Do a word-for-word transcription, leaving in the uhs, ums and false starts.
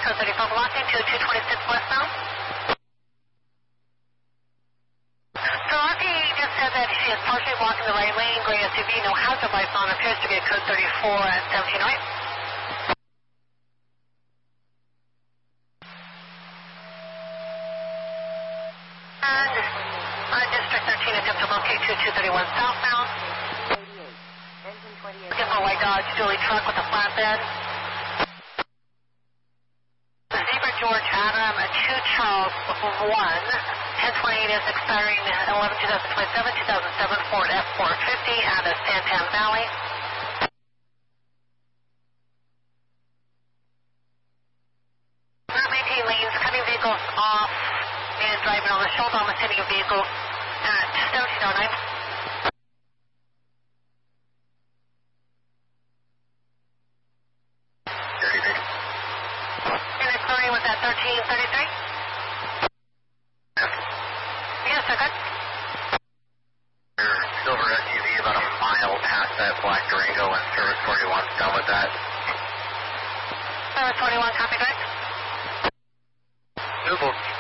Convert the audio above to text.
code thirty-four blocking to two twenty-six westbound. So R P just said that she is partially blocking the right lane, gray S U V, no hazard lights on, appears to be a code thirty-four at seventeen oh eight. And uh, District thirteen attempt to locate two two thirty-one southbound. Different white Dodge dually truck with a flatbed. Zebra George Adam, a two Charles one, ten twenty-eight is expiring eleven two thousand twenty-seven, two thousand seven Ford F four fifty out of Santan Valley. Not maintain lanes, cutting vehicles off and driving on the shoulder. I'm sending a vehicle at seventeen oh nine. And it's starting with that thirteen thirty-three? Yes, sir, good. Your silver S U V about a mile past that black Durango and service forty-one, done with that. Service forty-one, copy, direct. Google.